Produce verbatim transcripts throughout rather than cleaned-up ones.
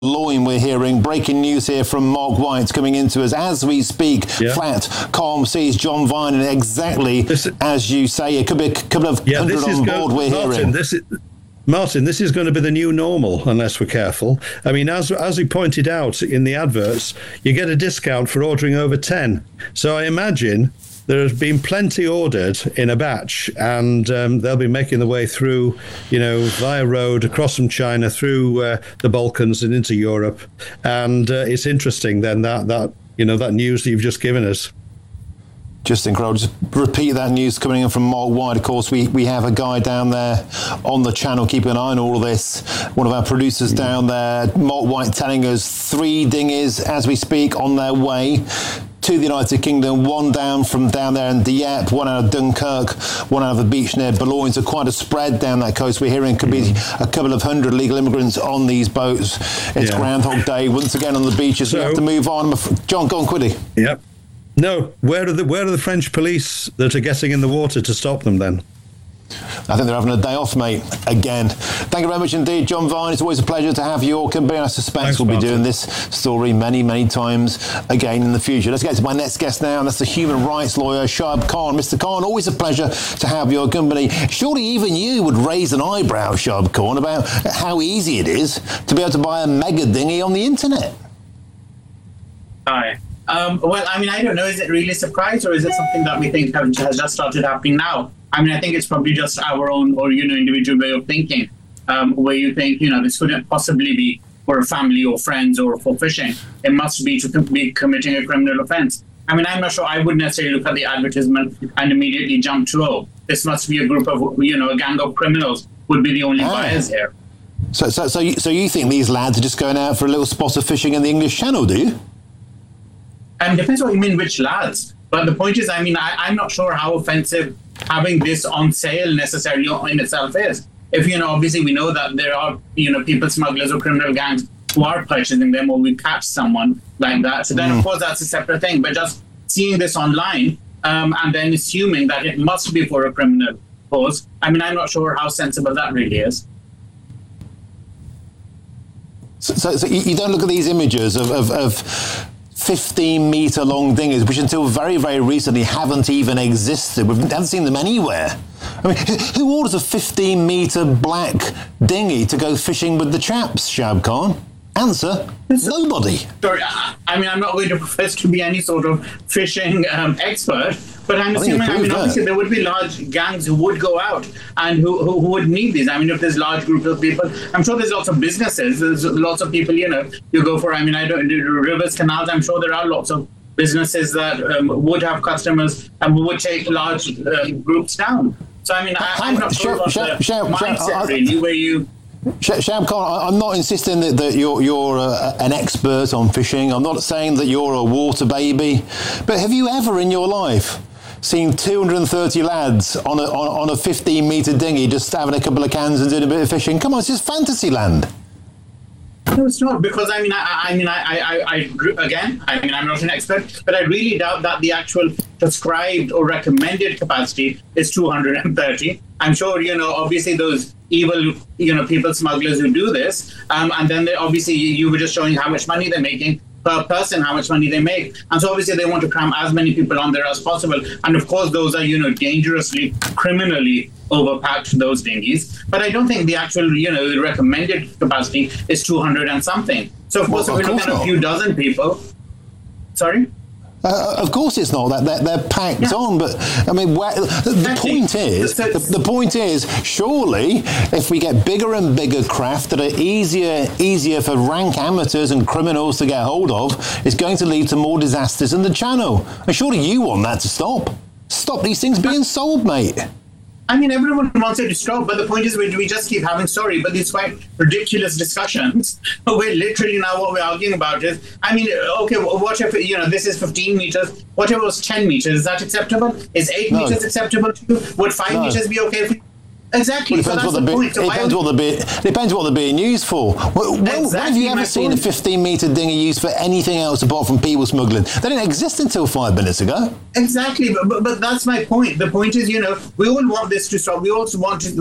Loin, we're hearing breaking news here from Mark White coming into us as we speak. Yeah. Flat, calm seas, John Vine, and exactly this, as you say, it could be a couple of yeah, hundred on board. Go, we're Martin, hearing. This is, Martin, this is going to be the new normal unless we're careful. I mean, as as we pointed out in the adverts, you get a discount for ordering over ten. So I imagine there has been plenty ordered in a batch, and um, they'll be making their way through, you know, via road, across from China, through uh, the Balkans and into Europe. And uh, it's interesting then that, that, you know, that news that you've just given us. Just incredible. Just repeat that news coming in from Mark White. Of course, we, we have a guy down there on the channel keeping an eye on all of this. One of our producers down there, Mark White, telling us three dinghies as we speak on their way to the United Kingdom, one down from down there in Dieppe, one out of Dunkirk, one out of the beach near Boulogne. So quite a spread down that coast. We're hearing it could be a couple of hundred illegal immigrants on these boats. It's yeah. Groundhog Day once again on the beaches. So, we have to move on. John, go on, quickly. Yep. No, where are the where are the French police that are getting in the water to stop them then? I think they're having a day off, mate, again. Thank you very much indeed, John Vine. It's always a pleasure to have your company. I suspect Thanks, we'll be Martin. doing this story many, many times again in the future. Let's get to my next guest now, and that's the human rights lawyer, Shahab Khan. Mister Khan, always a pleasure to have your company. Surely even you would raise an eyebrow, Shahab Khan, about how easy it is to be able to buy a mega dinghy on the internet. Hi. Um, well, I mean, I don't know. Is it really a surprise, or is it something that we think have, has just started happening now? I mean, I think it's probably just our own or, you know, individual way of thinking, um, where you think, you know, this couldn't possibly be for a family or friends or for fishing. It must be to be committing a criminal offense. I mean, I'm not sure I would necessarily look at the advertisement and immediately jump to, oh, this must be a group of, you know, a gang of criminals would be the only ah. buyers here. So, so, so, you, so you think these lads are just going out for a little spot of fishing in the English Channel, do you? And it depends what you mean, which lads. But the point is, I mean, I, I'm not sure how offensive having this on sale necessarily in itself is. If, you know, obviously we know that there are, you know, people smugglers or criminal gangs who are purchasing them, or we catch someone like that. So then, mm. of course, that's a separate thing. But just seeing this online um, and then assuming that it must be for a criminal cause, I mean, I'm not sure how sensible that really is. So, so, so you don't look at these images of... of, of fifteen metre long dinghies, which until very, very recently haven't even existed. We haven't seen them anywhere. I mean, who orders a fifteen metre black dinghy to go fishing with the chaps, Shahab Khan? Answer, nobody. Sorry, I mean, I'm not going to profess to be any sort of fishing um, expert, but I'm assuming, I, I mean, obviously there would be large gangs who would go out and who, who, who would need these. I mean, if there's large groups of people, I'm sure there's lots of businesses, there's lots of people, you know, you go for, I mean, I don't do rivers, canals, I'm sure there are lots of businesses that um, would have customers and would take large uh, groups down. So, I mean, I, I'm not sure about the mindset, really, where you... Shahab Khan, I'm not insisting that, that you're, you're uh, an expert on fishing. I'm not saying that you're a water baby. But have you ever in your life seen two hundred thirty lads on a, on, on a fifteen metre dinghy just having a couple of cans and doing a bit of fishing? Come on, it's just fantasy land. No, it's not, because I mean, I, I mean, I, I, I, again, I mean, I'm not an expert, but I really doubt that the actual prescribed or recommended capacity is two hundred thirty. I'm sure, you know, obviously those evil, you know, people smugglers who do this, um, and then they, obviously you were just showing how much money they're making per person, how much money they make. And so obviously they want to cram as many people on there as possible. And of course, those are, you know, dangerously, criminally overpacked, those dinghies. But I don't think the actual, you know, the recommended capacity is two hundred and something. So of course, well, if we look at a few dozen people, sorry? Uh, of course it's not. That they're, they're packed yeah. on, but I mean, where, the, the point is, the, the point is, surely, if we get bigger and bigger craft that are easier, easier for rank amateurs and criminals to get hold of, it's going to lead to more disasters in the channel. And surely you want that to stop. Stop these things being sold, mate. I mean, everyone wants it to stop, but the point is we, we just keep having, sorry, but these quite ridiculous discussions where literally now what we're arguing about is, I mean, okay, what if, you know, this is fifteen meters, what if it was ten meters, is that acceptable? Is eight no. meters acceptable to you? Would five no. meters be okay for you? Exactly. Well, so that's the the point. So it depends what, be, depends what they're being used for. Well, exactly when have you ever seen point. a fifteen metre dinghy used for anything else apart from people smuggling? They didn't exist until five minutes ago. Exactly, but, but, but that's my point. The point is, you know, we all want this to stop. We also want to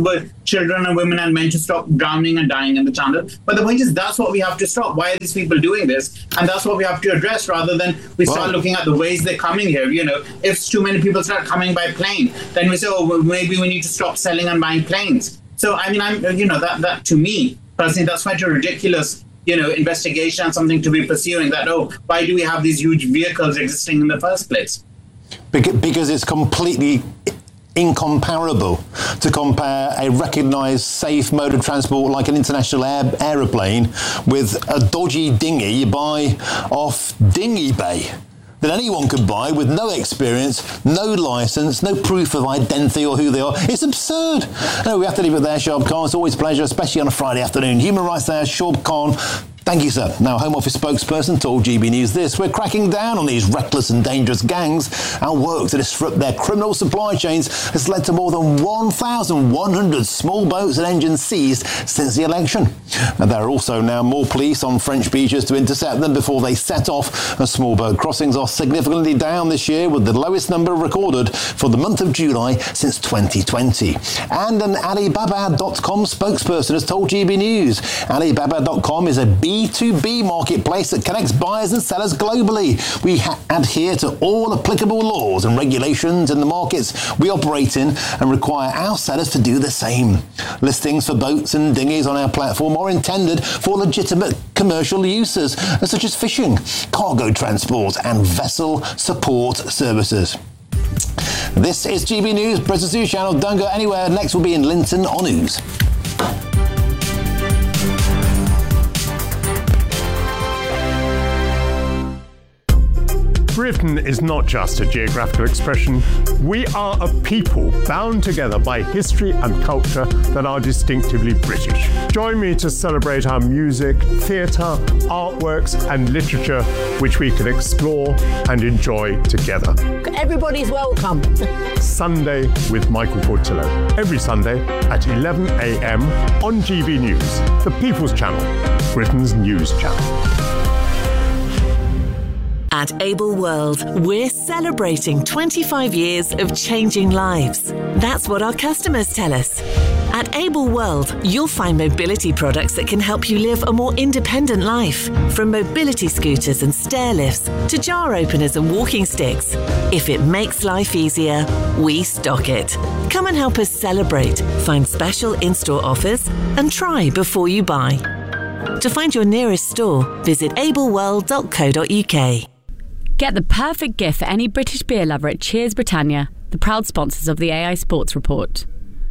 children and women and men to stop drowning and dying in the channel. But the point is, that's what we have to stop. Why are these people doing this? And that's what we have to address, rather than we start Well, looking at the ways they're coming here. You know, if too many people start coming by plane, then we say, oh, well, maybe we need to stop selling and buying planes. So, I mean, I'm, you know, that, that to me, personally, that's quite a ridiculous, you know, investigation and something to be pursuing, that, oh, why do we have these huge vehicles existing in the first place? Because it's completely incomparable to compare a recognised safe mode of transport like an international air, aeroplane with a dodgy dinghy you buy off Dinghy Bay that anyone could buy with no experience, no licence, no proof of identity or who they are. It's absurd. No, we have to leave it there, Shoaib Khan. It's always a pleasure, especially on a Friday afternoon. Human rights there, Shoaib Khan. Thank you, sir. Now, Home Office spokesperson told G B News this: we're cracking down on these reckless and dangerous gangs. Our work to disrupt their criminal supply chains has led to more than one thousand one hundred small boats and engines seized since the election. And there are also now more police on French beaches to intercept them before they set off. And small boat crossings are significantly down this year, with the lowest number recorded for the month of July since twenty twenty. And an Alibaba dot com spokesperson has told G B News Alibaba dot com is a B two B marketplace that connects buyers and sellers globally. We ha- adhere to all applicable laws and regulations in the markets we operate in and require our sellers to do the same. Listings for boats and dinghies on our platform are intended for legitimate commercial uses, such as fishing, cargo transport and vessel support services. This is G B News, Business News Channel. Don't go anywhere. Next will be in Linton on News. Britain is not just a geographical expression. We are a people bound together by history and culture that are distinctively British. Join me to celebrate our music, theatre, artworks and literature, which we can explore and enjoy together. Everybody's welcome. Sunday with Michael Portillo. Every Sunday at eleven a.m. on G B News, the People's Channel, Britain's news channel. At Able World, we're celebrating twenty-five years of changing lives. That's what our customers tell us. At Able World, you'll find mobility products that can help you live a more independent life. From mobility scooters and stair lifts to jar openers and walking sticks. If it makes life easier, we stock it. Come and help us celebrate, find special in-store offers and try before you buy. To find your nearest store, visit able world dot co dot uk. Get the perfect gift for any British beer lover at Cheers Britannia, the proud sponsors of the A I Sports Report.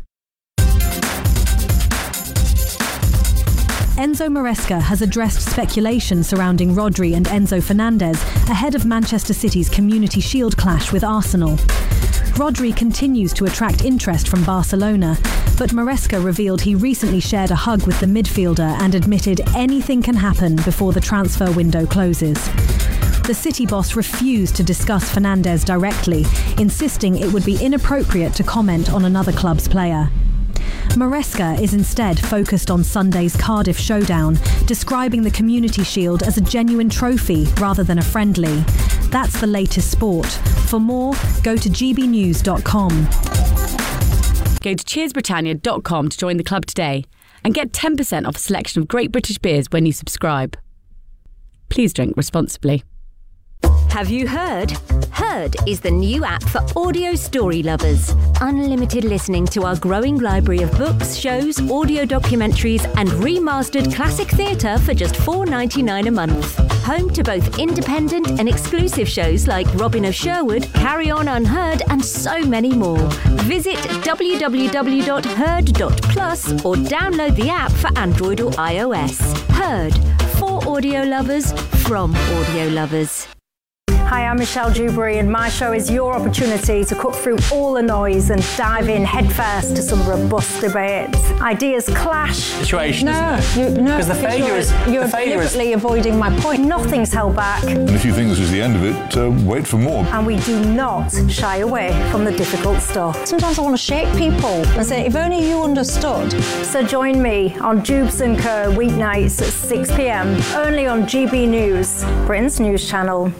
Enzo Maresca has addressed speculation surrounding Rodri and Enzo Fernandez ahead of Manchester City's Community Shield clash with Arsenal. Rodri continues to attract interest from Barcelona, but Maresca revealed he recently shared a hug with the midfielder and admitted anything can happen before the transfer window closes. The City boss refused to discuss Fernandez directly, insisting it would be inappropriate to comment on another club's player. Maresca is instead focused on Sunday's Cardiff showdown, describing the Community Shield as a genuine trophy rather than a friendly. That's the latest sport. For more, go to g b news dot com. Go to cheers britannia dot com to join the club today and get ten percent off a selection of great British beers when you subscribe. Please drink responsibly. Have you heard? Heard is the new app for audio story lovers. Unlimited listening to our growing library of books, shows, audio documentaries and remastered classic theatre for just four dollars ninety-nine a month. Home to both independent and exclusive shows like Robin of Sherwood, Carry On Unheard and so many more. Visit w w w dot heard dot plus or download the app for Android or iOS. Heard, for audio lovers, from audio lovers. Hi, I'm Michelle Dewberry and my show is your opportunity to cut through all the noise and dive in headfirst to some robust debates. Ideas clash. Situation, no, isn't it? You, no, because the failure is you're the failure deliberately is... avoiding my point. Nothing's held back. And if you think this is the end of it, uh, wait for more. And we do not shy away from the difficult stuff. Sometimes I want to shake people and say, if only you understood. So join me on Jubes and Co weeknights at six p.m. only on G B News, Britain's news channel.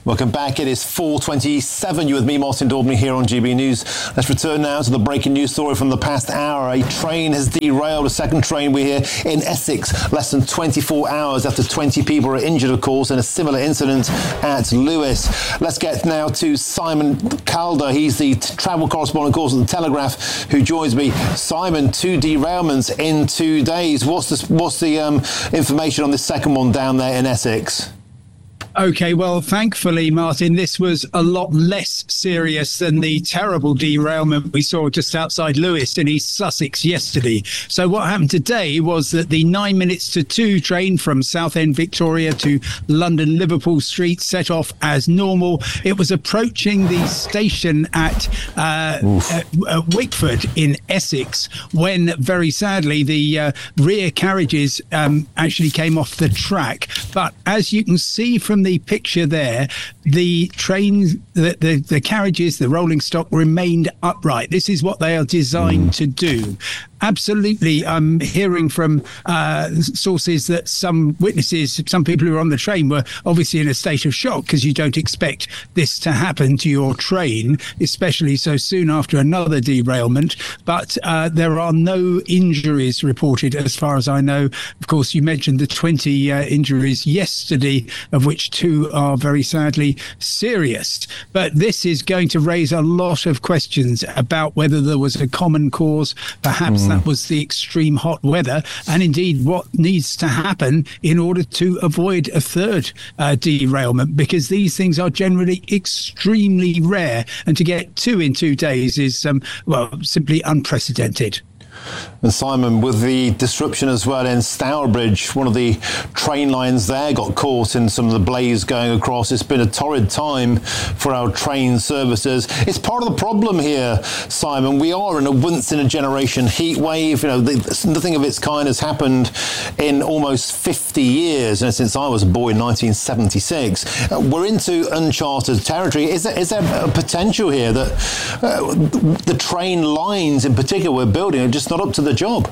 Welcome back. It is four twenty-seven. You with me, Martin Daubney, here on G B News. Let's return now to the breaking news story from the past hour. A train has derailed, a second train we hear in Essex, less than twenty-four hours after twenty people are injured, of course, in a similar incident at Lewes. Let's get now to Simon Calder. He's the t- travel correspondent, of course, at The Telegraph, who joins me. Simon, two derailments in two days. What's the, what's the um, information on this second one down there in Essex? OK, well, thankfully, Martin, this was a lot less serious than the terrible derailment we saw just outside Lewes in East Sussex yesterday. So what happened today was that the nine minutes to two train from Southend Victoria to London Liverpool Street set off as normal. It was approaching the station at, uh, at, at Wickford in Essex when, very sadly, the uh, rear carriages um, actually came off the track. But as you can see from the picture there, the train, the, the, the carriages, the rolling stock remained upright. This is what they are designed mm. to do. Absolutely. I'm hearing from uh, sources that some witnesses, some people who were on the train were obviously in a state of shock because you don't expect this to happen to your train, especially so soon after another derailment. But uh, there are no injuries reported as far as I know. Of course, you mentioned the twenty uh, injuries yesterday, of which two are very sadly serious. But this is going to raise a lot of questions about whether there was a common cause, perhaps mm. that was the extreme hot weather, and indeed what needs to happen in order to avoid a third uh, derailment, because these things are generally extremely rare, and to get two in two days is, um, well, simply unprecedented. And Simon, with the disruption as well in Stourbridge, one of the train lines there got caught in some of the blaze going across. It's been a torrid time for our train services. It's part of the problem here, Simon. We are in a once-in-a-generation heat wave. You know, the, nothing of its kind has happened in almost fifty years, and since I was a boy in nineteen seventy-six. Uh, we're into uncharted territory. Is there, is there a potential here that uh, the train lines in particular we're building are just not up to the job?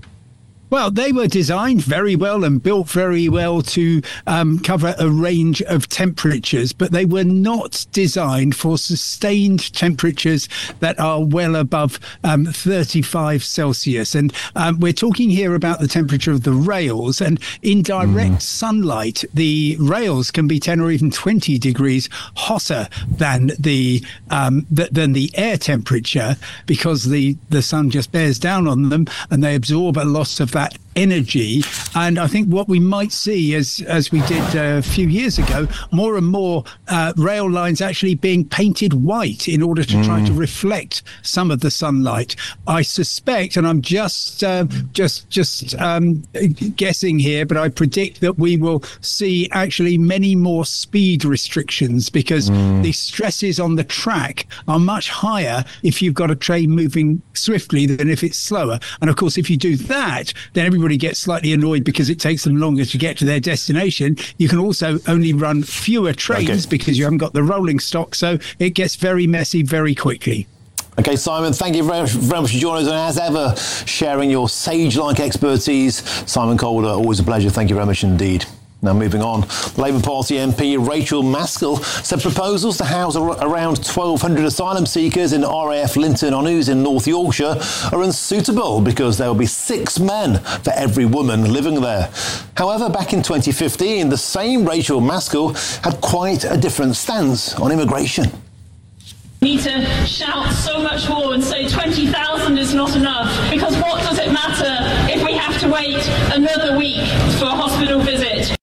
Well, they were designed very well and built very well to um, cover a range of temperatures, but they were not designed for sustained temperatures that are well above um, thirty-five Celsius. And um, we're talking here about the temperature of the rails, and in direct mm. sunlight, the rails can be ten or even twenty degrees hotter than the um, th- than the air temperature, because the, the sun just bears down on them and they absorb a lot of that energy. And I think what we might see, as as we did a few years ago, more and more uh, rail lines actually being painted white in order to mm. try to reflect some of the sunlight. I suspect, and I'm just uh, just just um, guessing here, but I predict that we will see actually many more speed restrictions, because mm. the stresses on the track are much higher if you've got a train moving swiftly than if it's slower. And of course, if you do that, then everybody gets slightly annoyed because it takes them longer to get to their destination. You can also only run fewer trains okay. because you haven't got the rolling stock, so it gets very messy very quickly. Okay, Simon, thank you very, very much for joining us, and as ever, sharing your sage-like expertise. Simon Calder, always a pleasure. Thank you very much indeed. Now, moving on, Labour Party M P Rachel Maskell said proposals to house around twelve hundred asylum seekers in R A F Linton on Ouse in North Yorkshire are unsuitable because there will be six men for every woman living there. However, back in twenty fifteen, the same Rachel Maskell had quite a different stance on immigration. We need to shout so much more and say twenty thousand is not enough, because what does it matter if we have to wait another week for a hospital visit?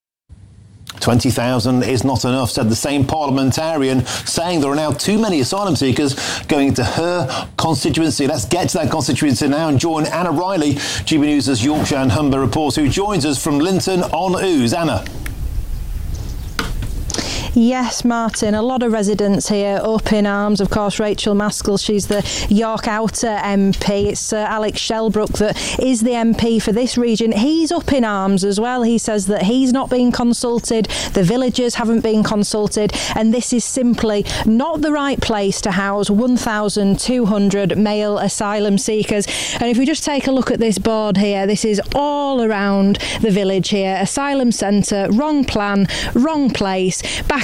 twenty thousand is not enough, said the same parliamentarian, saying there are now too many asylum seekers going into her constituency. Let's get to that constituency now and join Anna Riley, G B News' Yorkshire and Humber reporter, who joins us from Linton on Ouse. Anna. Yes, Martin, a lot of residents here up in arms. Of course, Rachel Maskell, she's the York Outer M P. It's Sir Alex Shelbrooke that is the M P for this region. He's up in arms as well. He says that he's not been consulted, the villagers haven't been consulted, and this is simply not the right place to house one thousand two hundred male asylum seekers. And if we just take a look at this board here, this is all around the village here. Asylum centre, wrong plan, wrong place. Back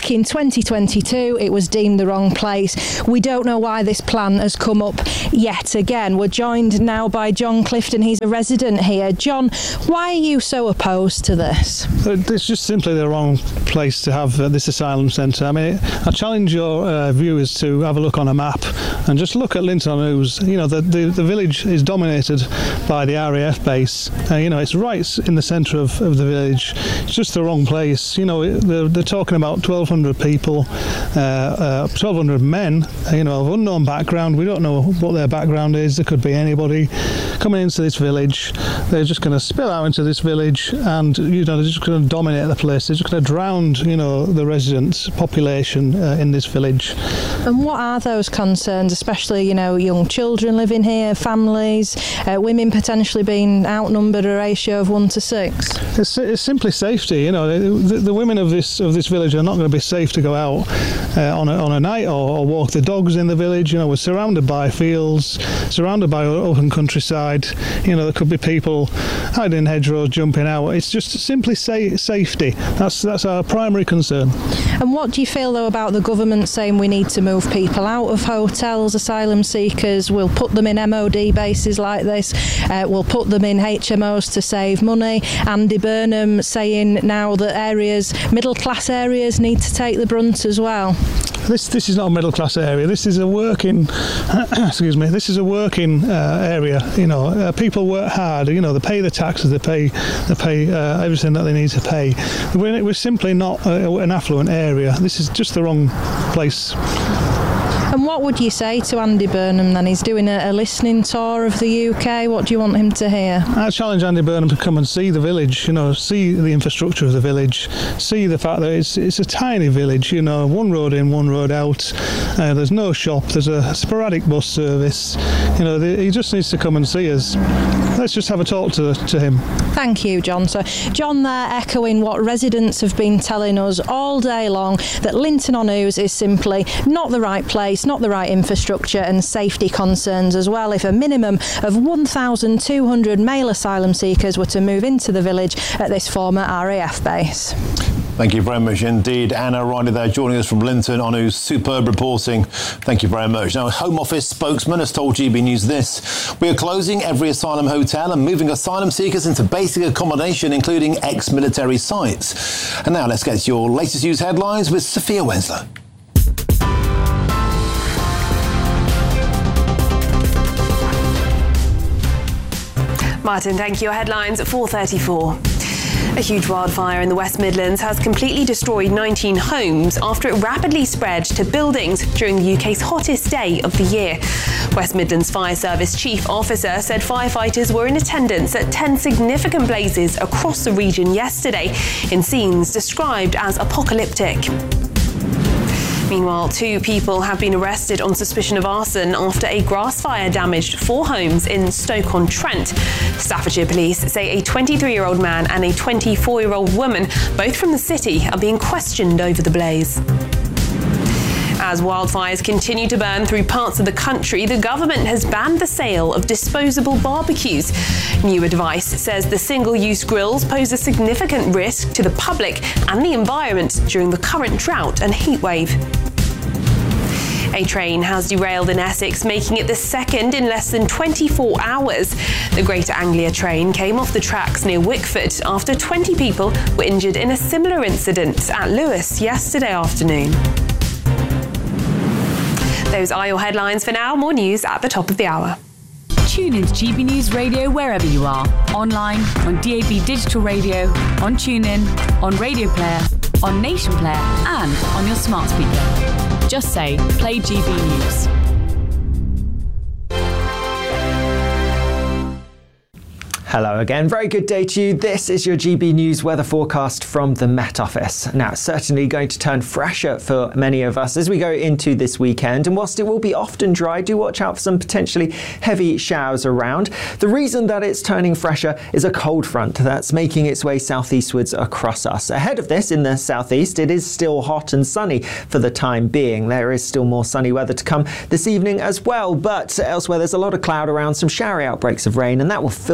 back in twenty twenty-two, it was deemed the wrong place. We don't know why this plan has come up yet again. We're joined now by John Clifton. He's a resident here. John, why are you so opposed to this? It's just simply the wrong place to have uh, this asylum centre. I mean, I challenge your uh, viewers to have a look on a map and just look at Linton-on-Ouse. You know, the, the, the village is dominated by the R A F base. Uh, you know, it's right in the centre of, of the village. It's just the wrong place. You know, they're, they're talking about twelve hundred people, uh, uh, twelve hundred men, you know, of unknown background. We don't know what their background is. There could be anybody coming into this village. They're just going to spill out into this village and, you know, they're just going to dominate the place. They're just going to drown, you know, the residents' population uh, in this village. And what are those concerns, especially, you know, young children living here, families, uh, women potentially being outnumbered a ratio of one to six? It's, it's simply safety. You know, the, the women of this of this village are not going to be safe to go out uh, on a, on a night or, or walk the dogs in the village. You know, we're surrounded by fields, surrounded by open countryside. You know, there could be people hiding in hedgerows, jumping out. It's just simply sa- safety. That's that's our primary concern. And what do you feel though about the government saying we need to move people out of hotels, asylum seekers? We'll put them in M O D bases like this. Uh, we'll put them in H M Os to save money. Andy Burnham saying now that areas, middle class areas, need to take the brunt as well. This this is not a middle class area. This is a working, excuse me. This is a working uh, area. You know, uh, people work hard. You know, they pay the taxes. They pay they pay uh, everything that they need to pay. We're, we're simply not uh, an affluent area. This is just the wrong place. And what would you say to Andy Burnham then? He's doing a, a listening tour of the U K. What do you want him to hear? I challenge Andy Burnham to come and see the village, you know, see the infrastructure of the village, see the fact that it's it's a tiny village, you know, one road in, one road out. Uh, there's no shop, there's a sporadic bus service. You know, the, he just needs to come and see us. Let's just have a talk to, to him. Thank you, John. So, John there echoing what residents have been telling us all day long, that Linton-on-Ouse is simply not the right place, not the right infrastructure, and safety concerns as well. If a minimum of one thousand two hundred male asylum seekers were to move into the village at this former R A F base. Thank you very much indeed. Anna Riley there joining us from Linton-on-Ouse. Superb reporting. Thank you very much. Now, a Home Office spokesman has told G B News this. We are closing every asylum hotel and moving asylum seekers into basic accommodation, including ex-military sites. And now let's get to your latest news headlines with Sophia Wensler. Martin, thank you. Headlines at four thirty-four. A huge wildfire in the West Midlands has completely destroyed nineteen homes after it rapidly spread to buildings during the U K's hottest day of the year. West Midlands Fire Service Chief Officer said firefighters were in attendance at ten significant blazes across the region yesterday in scenes described as apocalyptic. Meanwhile, two people have been arrested on suspicion of arson after a grass fire damaged four homes in Stoke-on-Trent. Staffordshire police say a twenty-three-year-old man and a twenty-four-year-old woman, both from the city, are being questioned over the blaze. As wildfires continue to burn through parts of the country, the government has banned the sale of disposable barbecues. New advice says the single-use grills pose a significant risk to the public and the environment during the current drought and heatwave. A train has derailed in Essex, making it the second in less than twenty-four hours. The Greater Anglia train came off the tracks near Wickford after twenty people were injured in a similar incident at Lewes yesterday afternoon. Those are your headlines for now. More news at the top of the hour. Tune into G B News Radio wherever you are. Online, on D A B Digital Radio, on TuneIn, on Radio Player, on Nation Player, and on your smart speaker. Just say, play G B News. Hello again, very good day to you. This is your G B News weather forecast from the Met Office. Now, it's certainly going to turn fresher for many of us as we go into this weekend, and whilst it will be often dry, do watch out for some potentially heavy showers around. The reason that it's turning fresher is a cold front that's making its way southeastwards across us. Ahead of this, in the southeast, it is still hot and sunny for the time being. There is still more sunny weather to come this evening as well, but elsewhere there's a lot of cloud around, some showery outbreaks of rain, and that will filter its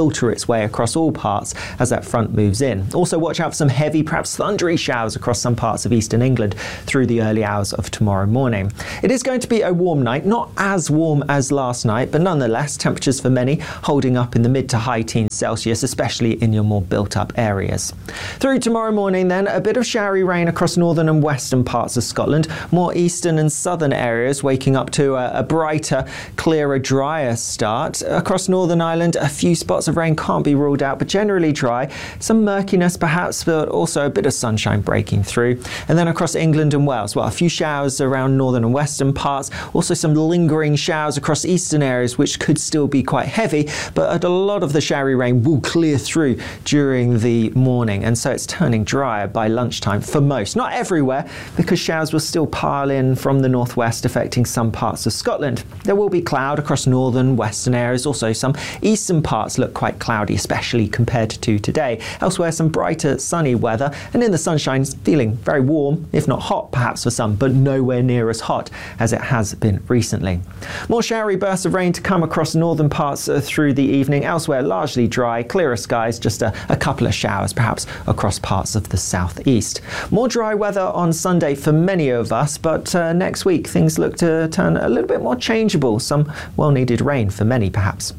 way across all parts as that front moves in. Also watch out for some heavy, perhaps thundery showers across some parts of eastern England through the early hours of tomorrow morning. It is going to be a warm night, not as warm as last night, but nonetheless temperatures for many holding up in the mid to high teens Celsius, especially in your more built up areas. Through tomorrow morning then, a bit of showery rain across northern and western parts of Scotland, more eastern and southern areas waking up to a, a brighter, clearer, drier start. Across Northern Ireland, a few spots of rain can't be ruled out, but generally dry. Some murkiness perhaps, but also a bit of sunshine breaking through. And then across England and Wales, well, a few showers around northern and western parts, also some lingering showers across eastern areas, which could still be quite heavy, but a lot of the showery rain will clear through during the morning, and so it's turning drier by lunchtime for most. Not everywhere, because showers will still pile in from the northwest, affecting some parts of Scotland. There will be cloud across northern, western areas. Also, some eastern parts look quite cloudy, especially compared to today. Elsewhere, some brighter, sunny weather, and in the sunshine, feeling very warm, if not hot perhaps for some, but nowhere near as hot as it has been recently. More showery bursts of rain to come across northern parts uh, through the evening. Elsewhere, largely dry, clearer skies, just a, a couple of showers perhaps across parts of the southeast. More dry weather on Sunday for many of us, but uh, next week things look to turn a little bit more changeable. Some well-needed rain for many perhaps.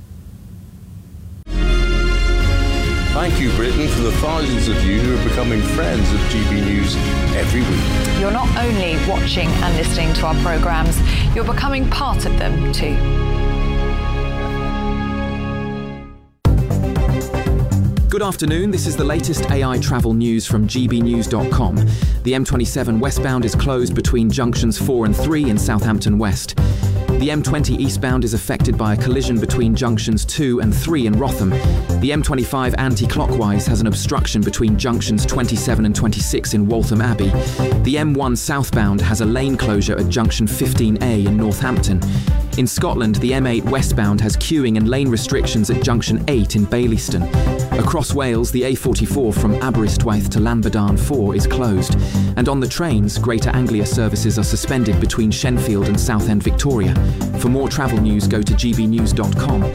Thank you, Britain, for the thousands of you who are becoming friends of G B News every week. You're not only watching and listening to our programmes, you're becoming part of them too. Good afternoon, this is the latest A I travel news from G B news dot com. The M twenty-seven westbound is closed between junctions four and three in Southampton West. The M twenty eastbound is affected by a collision between junctions two and three in Rotham. The M twenty-five anti-clockwise has an obstruction between junctions twenty-seven and twenty-six in Waltham Abbey. The M one southbound has a lane closure at junction fifteen A in Northampton. In Scotland, the M eight westbound has queuing and lane restrictions at junction eight in Baillieston. Across Wales, the A forty-four from Aberystwyth to Llanbadarn four is closed. And on the trains, Greater Anglia services are suspended between Shenfield and Southend Victoria. For more travel news, go to G B news dot com.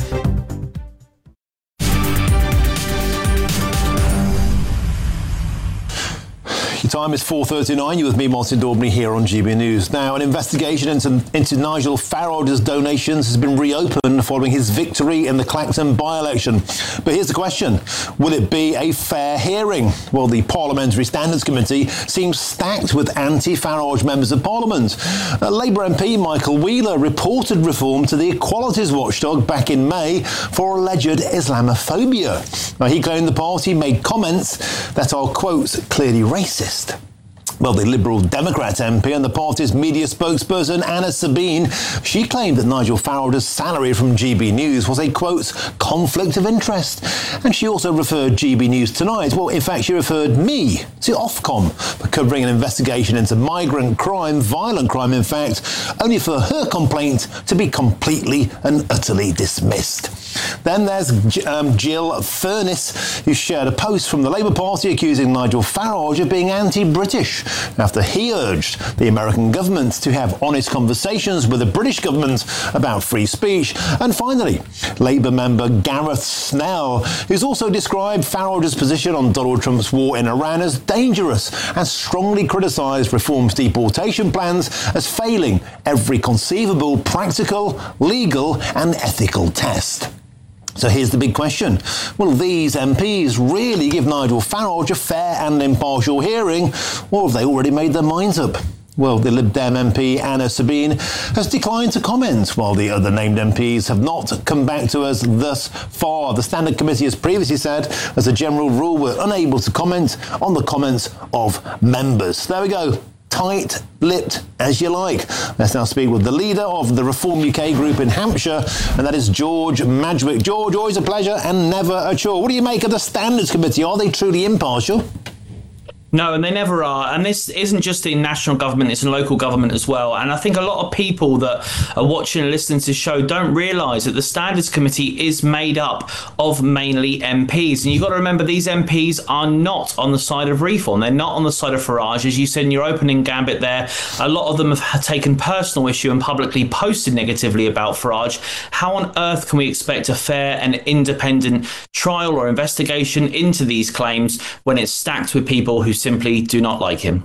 Your time is four thirty-nine. You're with me, Martin Daubney, here on G B News. Now, an investigation into, into Nigel Farage's donations has been reopened following his victory in the Clacton by-election. But here's the question. Will it be a fair hearing? Well, the Parliamentary Standards Committee seems stacked with anti-Farage members of Parliament. Uh, Labour M P Michael Wheeler reported reform to the Equalities Watchdog back in May for alleged Islamophobia. Now, he claimed the party made comments that are, quote, clearly racist. Well, the Liberal Democrat M P and the party's media spokesperson, Anna Sabine, she claimed that Nigel Farage's salary from G B News was a, quote, conflict of interest. And she also referred G B News Tonight, well, in fact, she referred me to Ofcom for covering an investigation into migrant crime, violent crime, in fact, only for her complaint to be completely and utterly dismissed. Then there's um, Jill Furness, who shared a post from the Labour Party accusing Nigel Farage of being anti-British after he urged the American government to have honest conversations with the British government about free speech. And finally, Labour member Gareth Snell, who's also described Farage's position on Donald Trump's war in Iran as dangerous and strongly criticised Reform's deportation plans as failing every conceivable practical, legal and ethical test. So here's the big question. Will these M Ps really give Nigel Farage a fair and impartial hearing, or have they already made their minds up? Well, the Lib Dem M P Anna Sabine has declined to comment, while the other named M Ps have not come back to us thus far. The Standard Committee has previously said, as a general rule, we're unable to comment on the comments of members. There we go. Tight-lipped as you like. Let's now speak with the leader of the Reform U K group in Hampshire, and that is George Madgwick. George, always a pleasure and never a chore. What do you make of the Standards Committee? Are they truly impartial? No, and they never are. And this isn't just in national government, it's in local government as well. And I think a lot of people that are watching and listening to this show don't realise that the Standards Committee is made up of mainly M Ps. And you've got to remember, these M Ps are not on the side of reform. They're not on the side of Farage. As you said in your opening gambit there, a lot of them have taken personal issue and publicly posted negatively about Farage. How on earth can we expect a fair and independent trial or investigation into these claims when it's stacked with people who simply do not like him?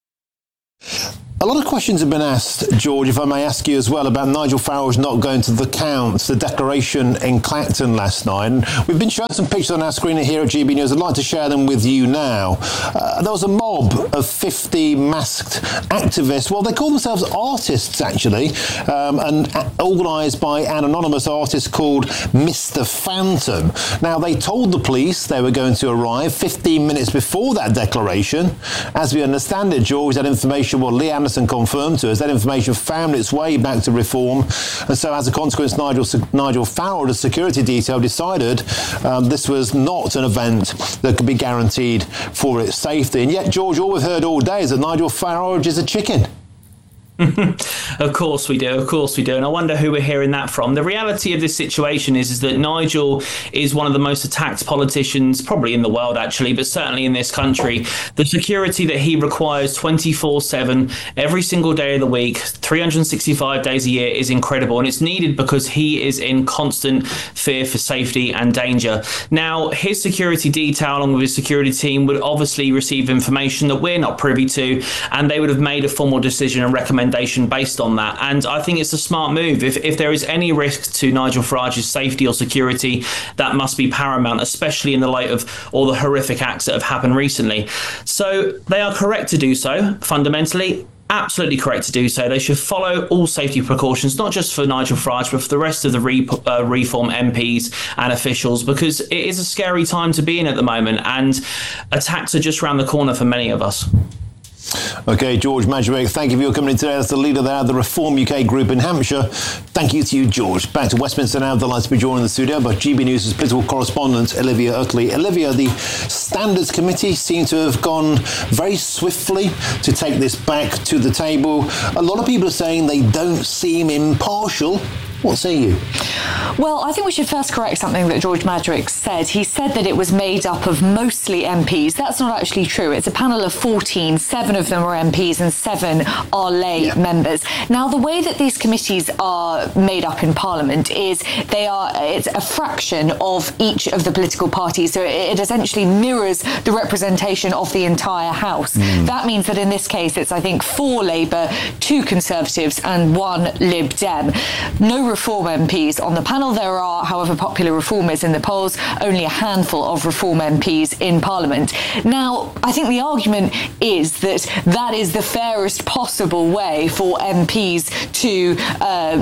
A lot of questions have been asked, George, if I may ask you as well, about Nigel Farage not going to the count, the declaration in Clacton last night. And we've been showing some pictures on our screen here at G B News. I'd like to share them with you now. Uh, there was a mob of fifty masked activists. Well, they call themselves artists, actually, um, and organised by an anonymous artist called Mister Phantom. Now, they told the police they were going to arrive fifteen minutes before that declaration. As we understand it, George, that information, well, Lee Anderson confirmed to us, that information found its way back to Reform, and so as a consequence, Nigel Nigel Farage, the security detail, decided um, this was not an event that could be guaranteed for its safety. And yet, George, all we've heard all day is that Nigel Farage is a chicken. Of course we do, of course we do. And I wonder who we're hearing that from. The reality of this situation is, is that Nigel is one of the most attacked politicians, probably in the world actually, but certainly in this country. The security that he requires twenty-four seven, every single day of the week, three hundred sixty-five days a year is incredible. And it's needed because he is in constant fear for safety and danger. Now, his security detail, along with his security team, would obviously receive information that we're not privy to, and they would have made a formal decision and recommendation based on that. And I think it's a smart move. If, if there is any risk to Nigel Farage's safety or security, that must be paramount, especially in the light of all the horrific acts that have happened recently. So they are correct to do so, fundamentally. Absolutely correct to do so. They should follow all safety precautions, not just for Nigel Farage, but for the rest of the re- uh, Reform M Ps and officials, because it is a scary time to be in at the moment, and attacks are just around the corner for many of us. OK, George Madgerick, thank you for your company today. That's the leader there of the Reform U K group in Hampshire. Thank you to you, George. Back to Westminster now. Delighted to be joined in the studio by G B News' political correspondent, Olivia Utley. Olivia, the Standards Committee seem to have gone very swiftly to take this back to the table. A lot of people are saying they don't seem impartial. What say you? Well, I think we should first correct something that George Madgerick said. He said that it was made up of mostly M Ps. That's not actually true. It's a panel of fourteen. Seven of them are M Ps and seven are lay yeah. members. Now, the way that these committees are made up in Parliament is they are, it's a fraction of each of the political parties. So it, it essentially mirrors the representation of the entire House. Mm. That means that in this case, it's, I think, four Labour, two Conservatives and one Lib Dem. No Reform M Ps on the panel. There are, however popular Reform is in the polls, only a handful of Reform M Ps in Parliament. Now, I think the argument is that that is the fairest possible way for M Ps to uh,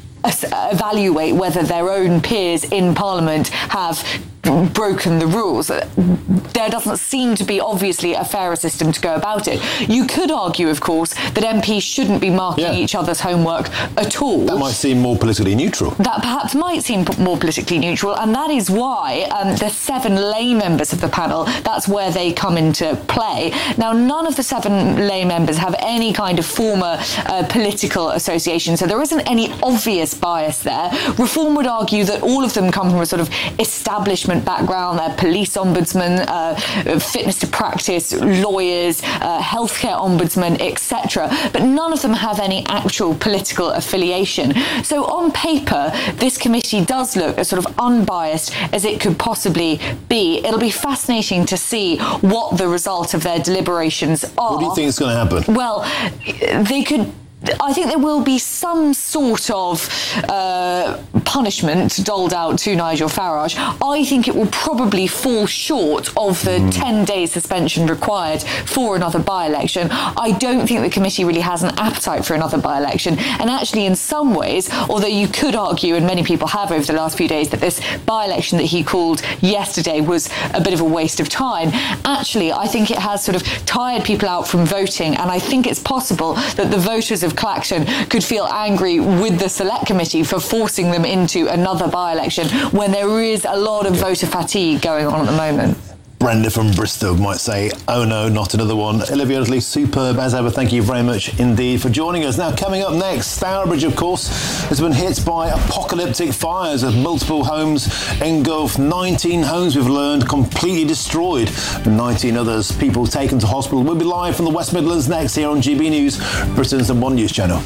evaluate whether their own peers in Parliament have broken the rules. There doesn't seem to be obviously a fairer system to go about it. You could argue, of course, that M Ps shouldn't be marking yeah. each other's homework at all. That might seem more politically neutral. That perhaps might seem more politically neutral, and that is why um, the seven lay members of the panel, that's where they come into play. Now, none of the seven lay members have any kind of former uh, political association, so there isn't any obvious bias there. Reform would argue that all of them come from a sort of establishment background. They're police ombudsman, uh, fitness to practice, lawyers, uh, healthcare ombudsman, et cetera. But none of them have any actual political affiliation. So on paper, this committee does look as sort of unbiased as it could possibly be. It'll be fascinating to see what the result of their deliberations are. What do you think is going to happen? Well, they could... I think there will be some sort of uh, punishment doled out to Nigel Farage. I think it will probably fall short of the mm. ten-day suspension required for another by-election. I don't think the committee really has an appetite for another by-election. And actually, in some ways, although you could argue, and many people have over the last few days, that this by-election that he called yesterday was a bit of a waste of time, actually, I think it has sort of tired people out from voting. And I think it's possible that the voters of Clacton could feel angry with the Select Committee for forcing them into another by-election when there is a lot of voter fatigue going on at the moment. Brenda from Bristol might say, oh no, not another one. Olivia Utley, superb as ever. Thank you very much indeed for joining us. Now, coming up next, Stourbridge, of course, has been hit by apocalyptic fires as multiple homes engulfed. nineteen homes, we've learned, completely destroyed, and nineteen others, people taken to hospital. We'll be live from the West Midlands next here on G B News, Britain's number one news channel.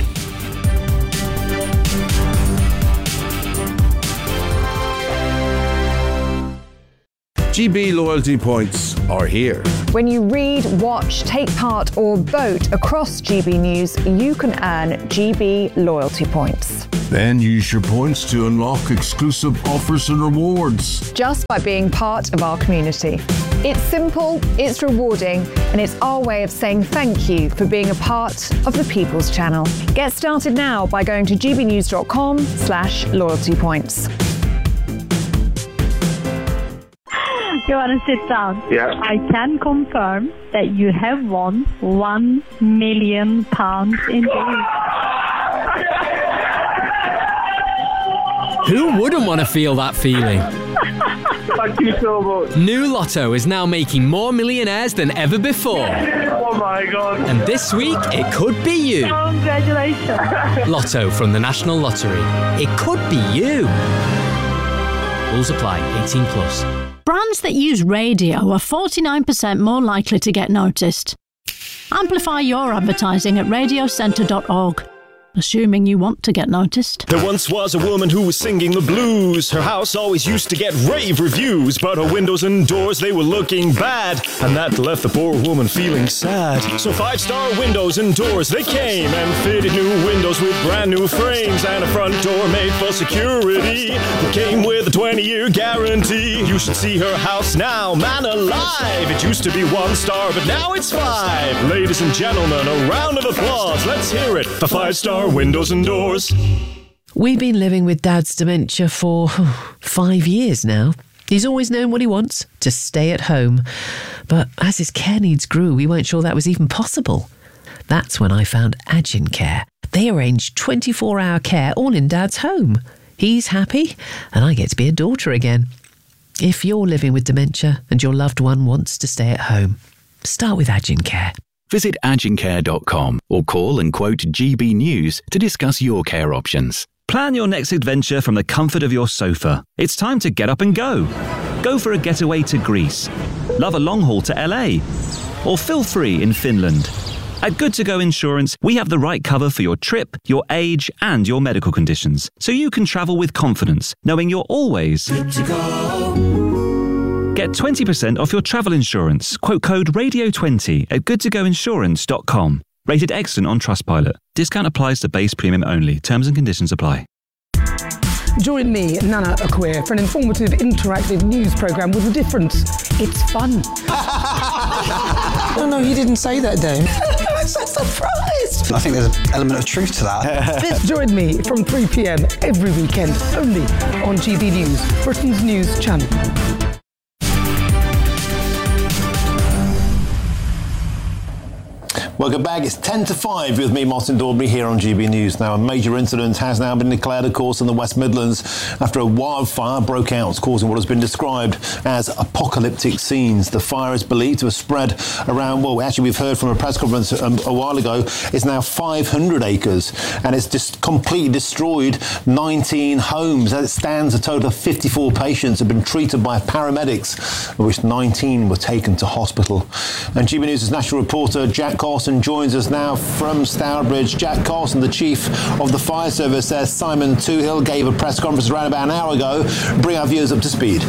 G B loyalty points are here. When you read, watch, take part or vote across G B News, you can earn G B loyalty points. Then use your points to unlock exclusive offers and rewards. Just by being part of our community. It's simple, it's rewarding, and it's our way of saying thank you for being a part of the People's Channel. Get started now by going to gbnews.com slash loyalty points. You want to sit down? Yeah. I can confirm that you have won one million pounds in days. Who wouldn't want to feel that feeling? Thank you so much. New Lotto is now making more millionaires than ever before. Oh my God. And this week, it could be you. Congratulations. Lotto from the National Lottery. It could be you. Rules apply. eighteen plus. Brands that use radio are forty-nine percent more likely to get noticed. Amplify your advertising at radio centre dot org. Assuming you want to get noticed. There once was a woman who was singing the blues. Her house always used to get rave reviews, but her windows and doors, they were looking bad, and that left the poor woman feeling sad. So five-star windows and doors, they came and fitted new windows with brand new frames and a front door made for security. It came with a twenty-year guarantee. You should see her house now, man alive. It used to be one star, but now it's five. Ladies and gentlemen, a round of applause. Let's hear it for five-star windows and doors. We've been living with Dad's dementia for oh, five years now. He's always known what he wants, to stay at home. But as his care needs grew, we weren't sure that was even possible. That's when I found Agincare. They arrange twenty-four hour care all in Dad's home. He's happy, and I get to be a daughter again. If you're living with dementia and your loved one wants to stay at home, start with Agincare. Visit agincare dot com or call and quote G B News to discuss your care options. Plan your next adventure from the comfort of your sofa. It's time to get up and go. Go for a getaway to Greece. Love a long haul to L A. Or feel free in Finland. At Good To Go Insurance, we have the right cover for your trip, your age, and your medical conditions, so you can travel with confidence, knowing you're always good to go. Get twenty percent off your travel insurance. Quote code radio twenty at good to go insurance dot com. Rated excellent on Trustpilot. Discount applies to base premium only. Terms and conditions apply. Join me, Nana Akwe, for an informative, interactive news programme with a difference. It's fun. No, no, he didn't say that, Dave. I'm so surprised. I think there's an element of truth to that. Join me from three p.m. every weekend, only on G B News, Britain's news channel. Welcome back. It's ten to five with me, Martin Daubney, here on G B News. Now, a major incident has now been declared, of course, in the West Midlands after a wildfire broke out, causing what has been described as apocalyptic scenes. The fire is believed to have spread around, well, actually, we've heard from a press conference um, a while ago, it's now five hundred acres, and it's just completely destroyed nineteen homes. As it stands, a total of fifty-four patients have been treated by paramedics, of which nineteen were taken to hospital. And G B News' national reporter, Jack Carson, joins us now from Stourbridge. Jack Carson, the chief of the fire service, says Simon Toohill gave a press conference around about an hour ago. Bring our viewers up to speed.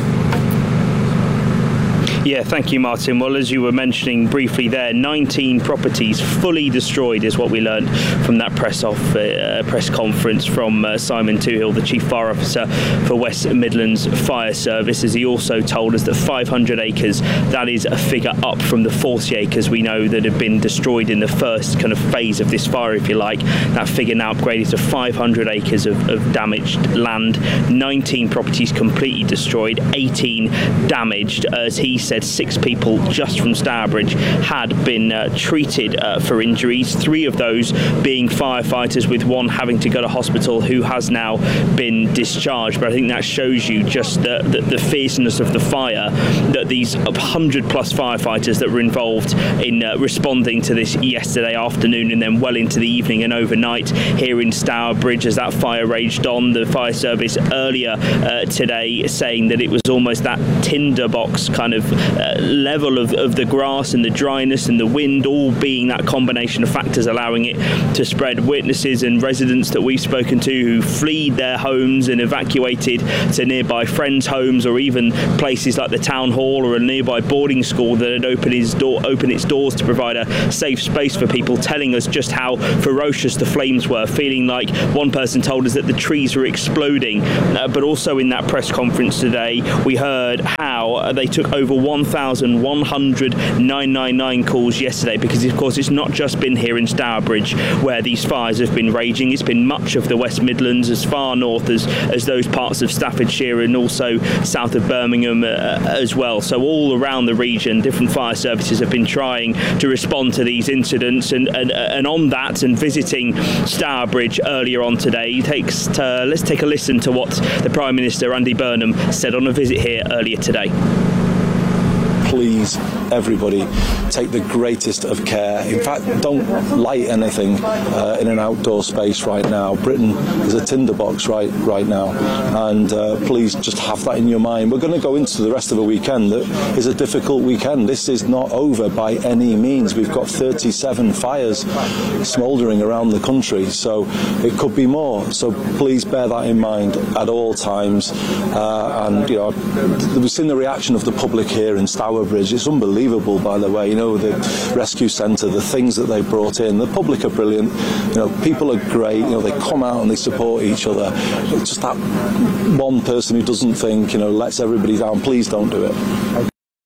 Yeah, thank you, Martin. Well, as you were mentioning briefly there, nineteen properties fully destroyed is what we learned from that press off uh, press conference from uh, Simon Toohill, the Chief Fire Officer for West Midlands Fire Service, as he also told us that five hundred acres, that is a figure up from the forty acres we know that have been destroyed in the first kind of phase of this fire, if you like. That figure now upgraded to five hundred acres of, of damaged land, nineteen properties completely destroyed, eighteen damaged, as he said six people just from Stourbridge had been uh, treated uh, for injuries, three of those being firefighters, with one having to go to hospital who has now been discharged. But I think that shows you just the, the, the fierceness of the fire, that these one hundred plus firefighters that were involved in uh, responding to this yesterday afternoon and then well into the evening and overnight here in Stourbridge as that fire raged on. The fire service earlier uh, today saying that it was almost that tinderbox kind of uh, level of, of the grass and the dryness and the wind, all being that combination of factors allowing it to spread. Witnesses and residents that we've spoken to who fled their homes and evacuated to nearby friends' homes, or even places like the town hall or a nearby boarding school that had opened its door, opened its doors to provide a safe space for people, telling us just how ferocious the flames were, feeling like one person told us that the trees were exploding. Uh, but also in that press conference today, we heard how uh, they took over one thousand one hundred nine nine nine calls yesterday, because of course it's not just been here in Stourbridge where these fires have been raging. It's been much of the West Midlands, as far north as, as those parts of Staffordshire and also south of Birmingham uh, as well. So all around the region, different fire services have been trying to respond to these incidents, and, and, and on that, and visiting Stourbridge earlier on today, takes to, let's take a listen to what the Prime Minister Andy Burnham said on a visit here earlier today. Please, everybody, take the greatest of care. In fact, don't light anything uh, in an outdoor space right now. Britain is a tinderbox right right now, and uh, please just have that in your mind. We're going to go into the rest of a weekend that is a difficult weekend. This is not over by any means. We've got thirty-seven fires smouldering around the country, so it could be more. So please bear that in mind at all times. Uh, and you know, we've seen the reaction of the public here in Stourbridge. It's unbelievable, by the way. You know, the rescue centre, the things that they brought in. The public are brilliant. You know, people are great. You know, they come out and they support each other. It's just that one person who doesn't think, you know, lets everybody down. Please don't do it.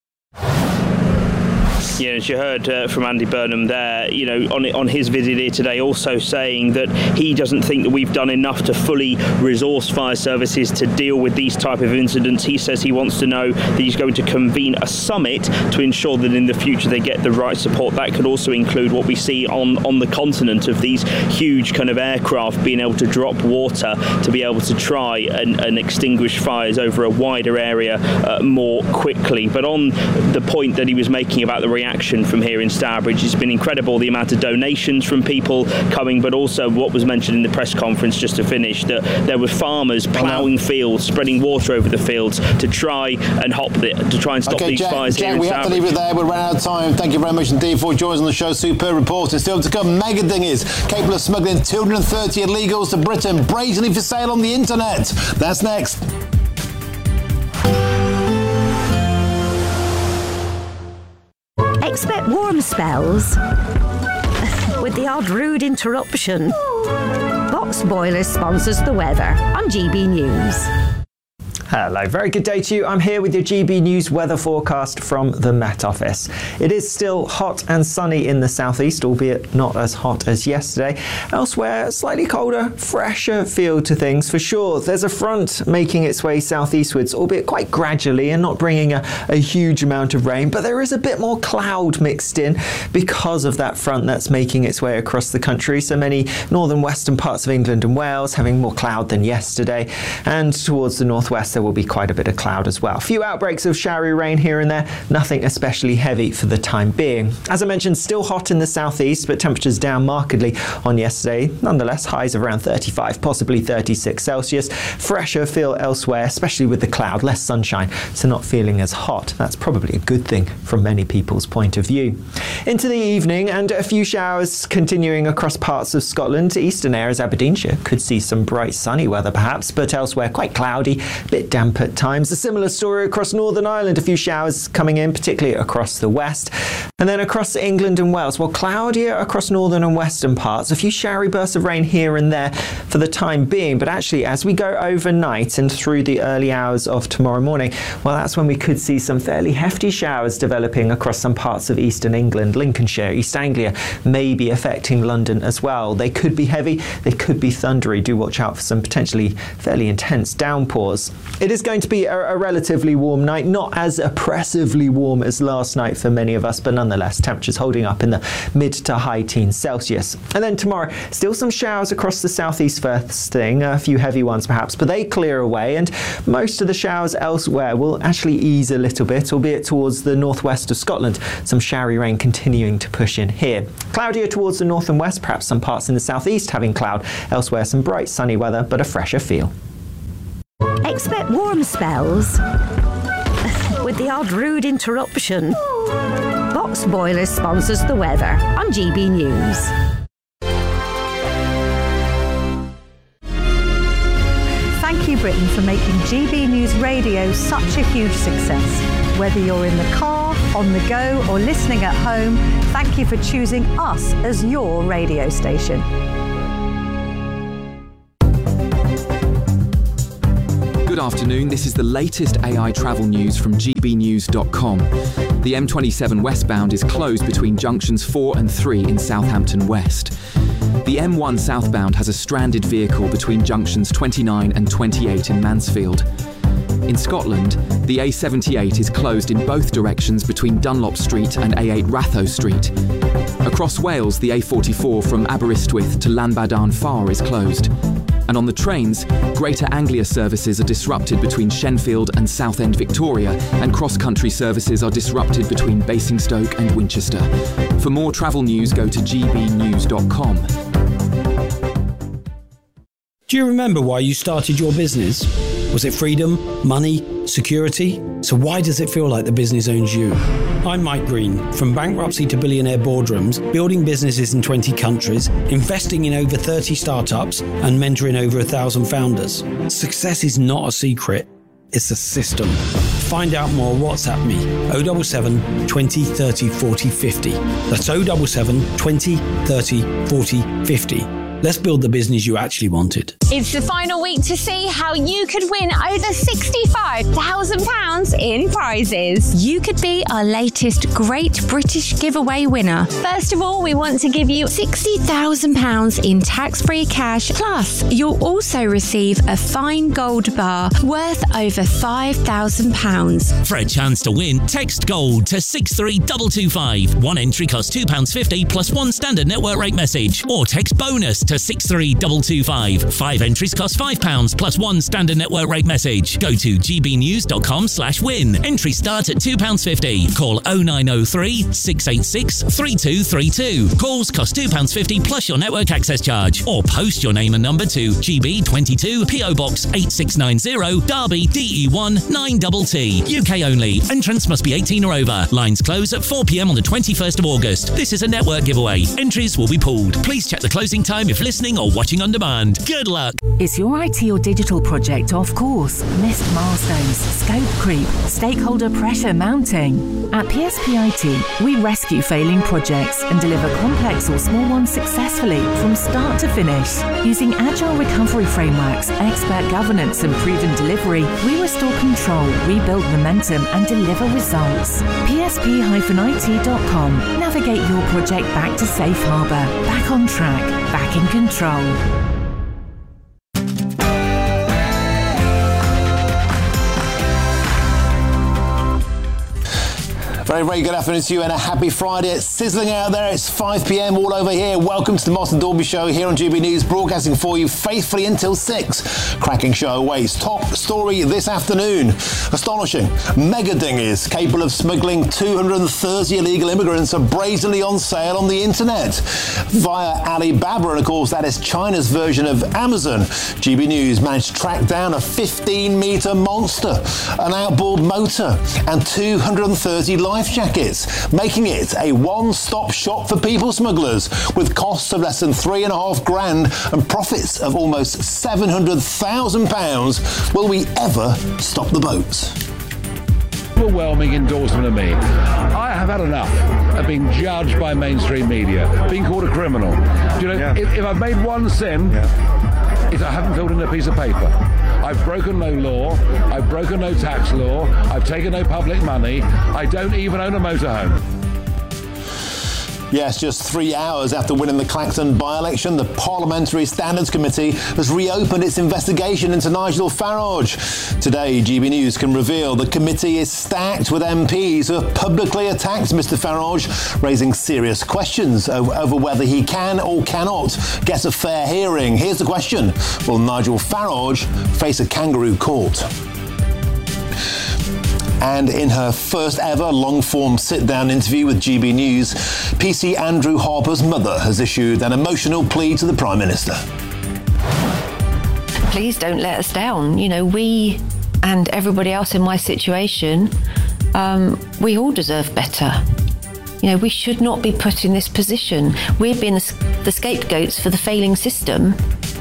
Yeah, as you heard uh, from Andy Burnham there, you know, on on his visit here today, also saying that he doesn't think that we've done enough to fully resource fire services to deal with these type of incidents. He says he wants to know that he's going to convene a summit to ensure that in the future they get the right support. That could also include what we see on, on the continent of these huge kind of aircraft being able to drop water to be able to try and, and extinguish fires over a wider area uh, more quickly. But on the point that he was making about the reaction from here in Stourbridge, it's been incredible, the amount of donations from people coming, but also what was mentioned in the press conference just to finish, that there were farmers ploughing fields, spreading water over the fields to try and hop the, to try and stop okay, these Jack, fires Jack, here in we Stourbridge. have to leave it there. We're running out of time. Thank you very much indeed for joining us on the show. Superb reporting. Still to come, mega dinghies capable of smuggling two hundred thirty illegals to Britain, brazenly for sale on the internet. That's next. Expect warm spells with the odd rude interruption. Box Boilers sponsors the weather on G B News. Hello, very good day to you. I'm here with your G B News weather forecast from the Met Office. It is still hot and sunny in the southeast, albeit not as hot as yesterday. Elsewhere, slightly colder, fresher feel to things for sure. There's a front making its way southeastwards, albeit quite gradually and not bringing a, a huge amount of rain, but there is a bit more cloud mixed in because of that front that's making its way across the country. So many northern western parts of England and Wales having more cloud than yesterday, and towards the northwest there will be quite a bit of cloud as well. A few outbreaks of showery rain here and there, nothing especially heavy for the time being. As I mentioned, still hot in the southeast, but temperatures down markedly on yesterday. Nonetheless, highs of around thirty-five, possibly thirty-six Celsius. Fresher feel elsewhere, especially with the cloud, less sunshine, so not feeling as hot. That's probably a good thing from many people's point of view. Into the evening, and a few showers continuing across parts of Scotland. Eastern areas, Aberdeenshire, could see some bright sunny weather perhaps, but elsewhere quite cloudy, a bit damp at times. A similar story across Northern Ireland, a few showers coming in, particularly across the west. And then across England and Wales, well, cloudier across northern and western parts, a few showery bursts of rain here and there for the time being. But actually, as we go overnight and through the early hours of tomorrow morning, well, that's when we could see some fairly hefty showers developing across some parts of eastern England, Lincolnshire, East Anglia, maybe affecting London as well. They could be heavy, they could be thundery. Do watch out for some potentially fairly intense downpours. It is going to be a, a relatively warm night, not as oppressively warm as last night for many of us, but nonetheless, temperatures holding up in the mid to high teens Celsius. And then tomorrow, still some showers across the southeast first thing, a few heavy ones perhaps, but they clear away, and most of the showers elsewhere will actually ease a little bit, albeit towards the northwest of Scotland. Some showery rain continuing to push in here. Cloudier towards the north and west, perhaps some parts in the southeast having cloud. Elsewhere, some bright sunny weather, but a fresher feel. Expect warm spells with the odd rude interruption. Box Boilers sponsors the weather on G B News. Thank you, Britain, for making G B News Radio such a huge success. Whether you're in the car, on the go, or listening at home, thank you for choosing us as your radio station. Good afternoon, this is the latest A I travel news from G B news dot com. The M twenty-seven westbound is closed between junctions four and three in Southampton West. The M one southbound has a stranded vehicle between junctions twenty-nine and twenty-eight in Mansfield. In Scotland, the A seventy-eight is closed in both directions between Dunlop Street and A eight Ratho Street. Across Wales, the A forty-four from Aberystwyth to Llanbadarn Far is closed. And on the trains, Greater Anglia services are disrupted between Shenfield and Southend Victoria, and cross-country services are disrupted between Basingstoke and Winchester. For more travel news, go to G B news dot com. Do you remember why you started your business? Was it freedom, money, security? So why does it feel like the business owns you? I'm Mike Green, from bankruptcy to billionaire boardrooms, building businesses in twenty countries, investing in over thirty startups, and mentoring over a thousand founders. Success is not a secret, it's a system. To find out more, WhatsApp me, oh seven seven, twenty, thirty, forty, fifty. That's oh seven seven, twenty, thirty, forty, fifty. Let's build the business you actually wanted. It's the final week to see how you could win over sixty-five thousand pounds in prizes. You could be our latest Great British Giveaway winner. First of all, we want to give you sixty thousand pounds in tax-free cash. Plus, you'll also receive a fine gold bar worth over five thousand pounds. For a chance to win, text GOLD to six three two two five. One entry costs two pounds fifty plus one standard network rate message. Or text BONUS to six three two two five. Five entries cost five pounds plus one standard network rate message. Go to G B news dot com slash win. Entry start at two pounds fifty. Call oh nine oh three, six eight six, three two three two. Calls cost two pounds fifty plus your network access charge. Or post your name and number to G B twenty-two, P O Box eight six nine zero, Derby, D E one nine T T. U K only. Entrance must be eighteen or over. Lines close at four p m on the twenty-first of August. This is a network giveaway. Entries will be pulled. Please check the closing time if listening or watching on demand. Good luck. Is your I T or digital project off course? Missed milestones, scope creep, stakeholder pressure mounting? At P S P I T, we rescue failing projects and deliver complex or small ones successfully from start to finish. Using agile recovery frameworks, expert governance and proven delivery, we restore control, rebuild momentum and deliver results. P S P I T dot com. Navigate your project back to safe harbour, back on track, back in control. Very, very good afternoon to you and a happy Friday. It's sizzling out there. It's five p m all over here. Welcome to the Moss and Dalby Show here on G B News, broadcasting for you faithfully until six. Cracking show awaits. Top story this afternoon. Astonishing. Mega dinghies capable of smuggling two hundred thirty illegal immigrants are brazenly on sale on the internet via Alibaba, and of course that is China's version of Amazon. G B News managed to track down a fifteen metre monster, an outboard motor and two hundred thirty life jackets, making it a one-stop shop for people smugglers with costs of less than three and a half grand and profits of almost seven hundred thousand pounds. Will we ever stop the boats? Overwhelming endorsement of me. I have had enough of being judged by mainstream media, being called a criminal. Do you know, yeah. if, if I've made one sin, yeah. it's I haven't filled in a piece of paper. I've broken no law, I've broken no tax law, I've taken no public money, I don't even own a motorhome. Yes, just three hours after winning the Clacton by-election, the Parliamentary Standards Committee has reopened its investigation into Nigel Farage. Today, G B News can reveal the committee is stacked with M Ps who have publicly attacked Mr Farage, raising serious questions over, over whether he can or cannot get a fair hearing. Here's the question: will Nigel Farage face a kangaroo court? And in her first ever long-form sit-down interview with G B News, P C Andrew Harper's mother has issued an emotional plea to the Prime Minister. Please don't let us down. You know, we and everybody else in my situation, um, we all deserve better. You know, we should not be put in this position. We're being the, the scapegoats for the failing system.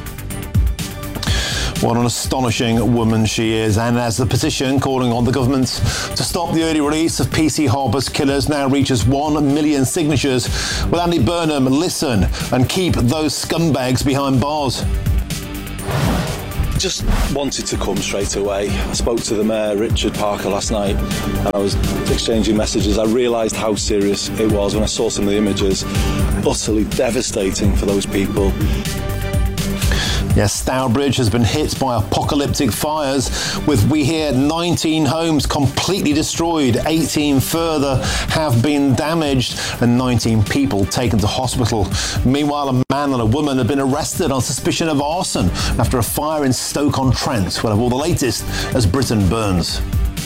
What an astonishing woman she is. And as the petition calling on the government to stop the early release of P C Harper's killers now reaches one million signatures, will Andy Burnham listen and keep those scumbags behind bars? Just wanted to come straight away. I spoke to the Mayor, Richard Parker, last night, and I was exchanging messages. I realised how serious it was when I saw some of the images. Utterly devastating for those people. Yes, Stourbridge has been hit by apocalyptic fires, with, we hear, nineteen homes completely destroyed, eighteen further have been damaged, and nineteen people taken to hospital. Meanwhile, a man and a woman have been arrested on suspicion of arson after a fire in Stoke-on-Trent. We'll have all the latest as Britain burns.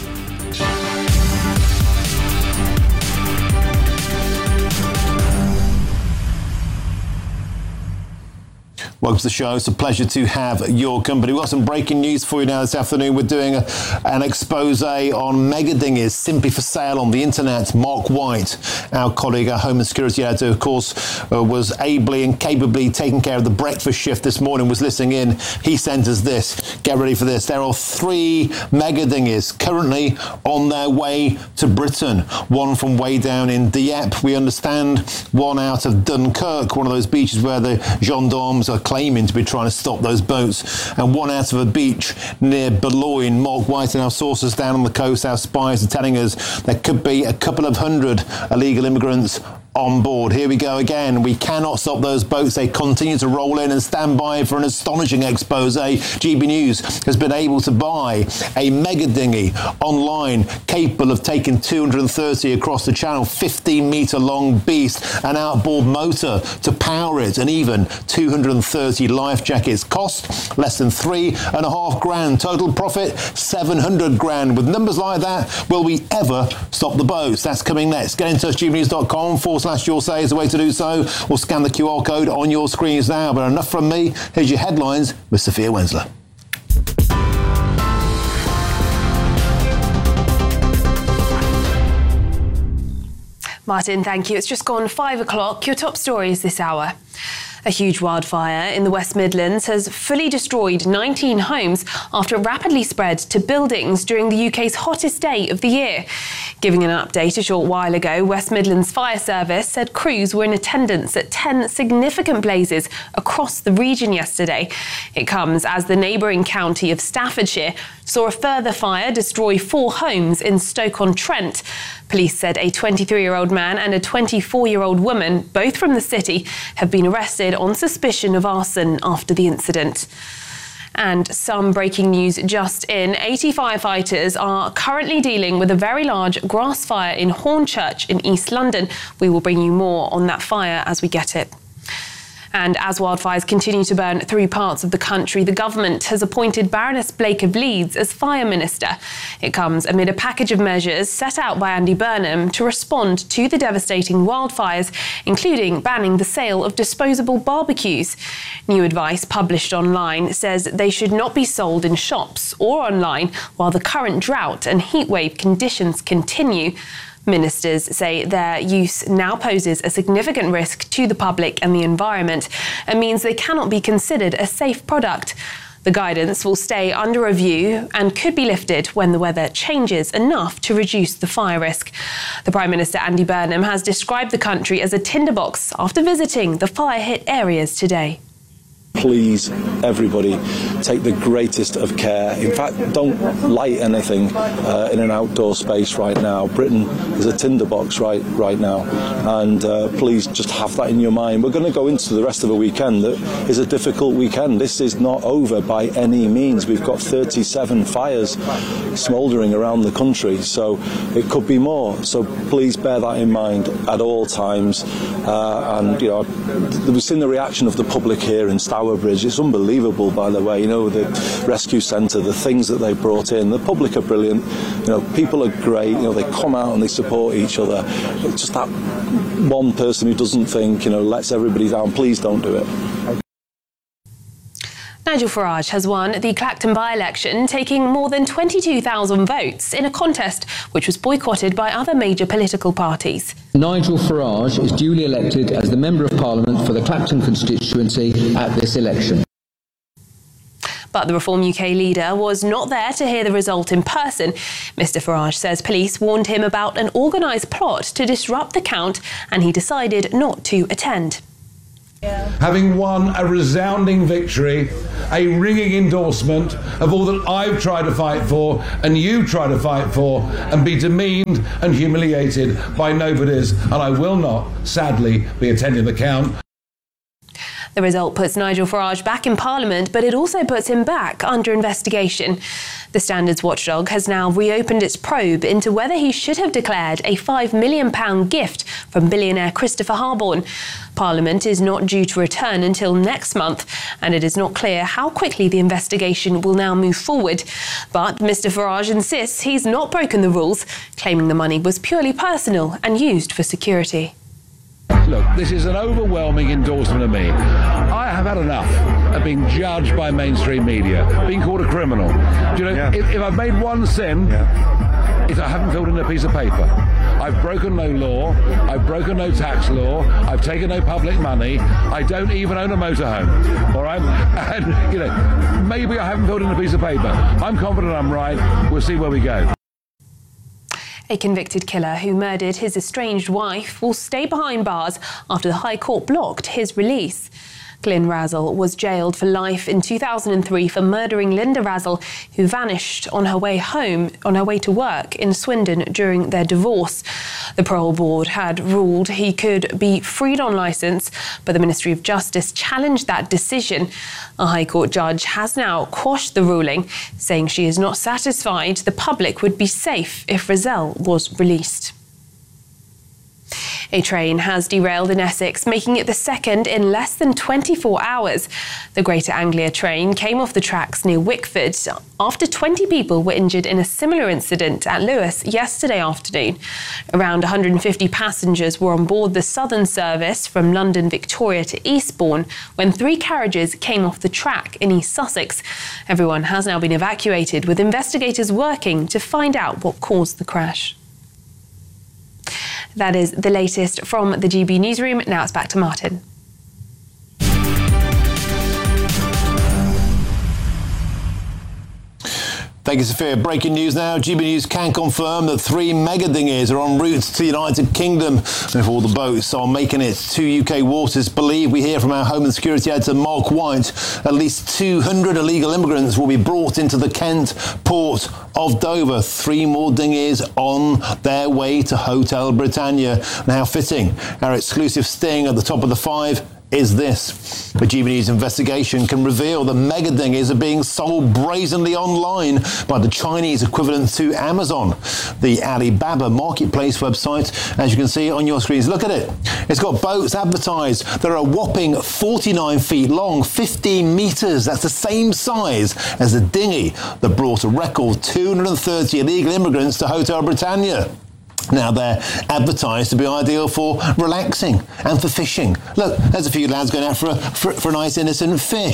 Welcome to the show. It's a pleasure to have your company. We've got some breaking news for you now this afternoon. We're doing a, an expose on mega dinghies simply for sale on the internet. Mark White, our colleague, our Home and Security editor, of course, uh, was ably and capably taking care of the breakfast shift this morning, was listening in. He sent us this. Get ready for this. There are three mega dinghies currently on their way to Britain. One from way down in Dieppe, we understand. One out of Dunkirk, one of those beaches where the gendarmes are claiming to be trying to stop those boats, and one out of a beach near Boulogne. Mark White and our sources down on the coast, our spies, are telling us there could be a couple of hundred illegal immigrants on board. Here we go again. We cannot stop those boats. They continue to roll in, and stand by for an astonishing expose. G B News has been able to buy a mega dinghy online capable of taking two hundred thirty across the channel, fifteen metre long beast, an outboard motor to power it, and even two hundred thirty life jackets. Cost less than three and a half grand. Total profit seven hundred grand. With numbers like that, will we ever stop the boats? That's coming next. Get in touch. G B news dot com forward slash your say is the way to do so, or scan the Q R code on your screens now. But enough from me. Here's your headlines with Sophia Wensler. Martin, thank you. It's just gone five o'clock. Your top stories this hour. A huge wildfire in the West Midlands has fully destroyed nineteen homes after it rapidly spread to buildings during the U K's hottest day of the year. Giving an update a short while ago, West Midlands Fire Service said crews were in attendance at ten significant blazes across the region yesterday. It comes as the neighbouring county of Staffordshire saw a further fire destroy four homes in Stoke-on-Trent. Police said a twenty-three-year-old man and a twenty-four-year-old woman, both from the city, have been arrested on suspicion of arson after the incident. And some breaking news just in. eighty firefighters are currently dealing with a very large grass fire in Hornchurch in East London. We will bring you more on that fire as we get it. And as wildfires continue to burn through parts of the country, the government has appointed Baroness Blake of Leeds as Fire Minister. It comes amid a package of measures set out by Andy Burnham to respond to the devastating wildfires, including banning the sale of disposable barbecues. New advice published online says they should not be sold in shops or online while the current drought and heatwave conditions continue. Ministers say their use now poses a significant risk to the public and the environment and means they cannot be considered a safe product. The guidance will stay under review and could be lifted when the weather changes enough to reduce the fire risk. The Prime Minister, Andy Burnham, has described the country as a tinderbox after visiting the fire-hit areas today. please, everybody, take the greatest of care. In fact, don't light anything uh, in an outdoor space right now. Britain is a tinderbox right right now, and uh, please just have that in your mind. We're going to go into the rest of a weekend that is a difficult weekend. This is not over by any means. We've got thirty-seven fires smouldering around the country, so it could be more. So please bear that in mind at all times. Uh, and you know, we've seen the reaction of the public here in Stourbridge. It's unbelievable, by the way. You know, the rescue centre, the things that they brought in. The public are brilliant. You know, people are great. You know, they come out and they support each other. It's just that one person who doesn't think, you know, lets everybody down. Please don't do it. Nigel Farage has won the Clacton by-election, taking more than twenty-two thousand votes in a contest which was boycotted by other major political parties. Nigel Farage is duly elected as the Member of Parliament for the Clacton constituency at this election. But the Reform U K leader was not there to hear the result in person. Mister Farage says police warned him about an organised plot to disrupt the count, and he decided not to attend. Having won a resounding victory, a ringing endorsement of all that I've tried to fight for and you try to fight for, and be demeaned and humiliated by nobodies, and I will not, sadly, be attending the count. The result puts Nigel Farage back in Parliament, but it also puts him back under investigation. The Standards Watchdog has now reopened its probe into whether he should have declared a five million pounds gift from billionaire Christopher Harborne. Parliament is not due to return until next month, and it is not clear how quickly the investigation will now move forward. But Mister Farage insists he's not broken the rules, claiming the money was purely personal and used for security. Look, this is an overwhelming endorsement of me. I have had enough of being judged by mainstream media, being called a criminal. Do you know, yeah. if, if I've made one sin, yeah. it's I haven't filled in a piece of paper. I've broken no law, I've broken no tax law, I've taken no public money, I don't even own a motorhome, all right? And, you know, maybe I haven't filled in a piece of paper. I'm confident I'm right. We'll see where we go. A convicted killer who murdered his estranged wife will stay behind bars after the High Court blocked his release. Glyn Razzle was jailed for life in two thousand three for murdering Linda Razzle, who vanished on her way home, on her way to work in Swindon during their divorce. The parole board had ruled he could be freed on licence, but the Ministry of Justice challenged that decision. A High Court judge has now quashed the ruling, saying she is not satisfied the public would be safe if Razzle was released. A train has derailed in Essex, making it the second in less than twenty-four hours. The Greater Anglia train came off the tracks near Wickford after twenty people were injured in a similar incident at Lewes yesterday afternoon. Around one hundred fifty passengers were on board the Southern service from London Victoria to Eastbourne when three carriages came off the track in East Sussex. Everyone has now been evacuated, with investigators working to find out what caused the crash. That is the latest from the G B Newsroom. Now it's back to Martin. Thank you, Sophia. Breaking news now. G B News can confirm that three mega dinghies are en route to the United Kingdom. If all the boats are making it to U K waters, believe we hear from our Home and Security Editor Mark White, at least two hundred illegal immigrants will be brought into the Kent port of Dover. Three more dinghies on their way to Hotel Britannia. And how fitting. Our exclusive sting at the top of the five is this. The G B News investigation can reveal that mega dinghies are being sold brazenly online by the Chinese equivalent to Amazon, the Alibaba marketplace website, as you can see on your screens. Look at it. It's got boats advertised that are a whopping forty-nine feet long, fifteen metres. That's the same size as the dinghy that brought a record two hundred thirty illegal immigrants to Hotel Britannia. Now, they're advertised to be ideal for relaxing and for fishing. Look, there's a few lads going out for a, for, for a nice innocent fish.